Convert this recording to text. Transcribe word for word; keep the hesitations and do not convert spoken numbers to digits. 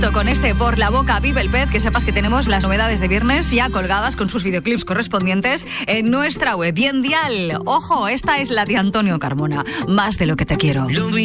Con este Por la Boca Vive el Pez, que sepas que tenemos las novedades de viernes ya colgadas con sus videoclips correspondientes en nuestra web. Bien Dial, ojo, esta es la de Antonio Carmona, Más de lo que te quiero.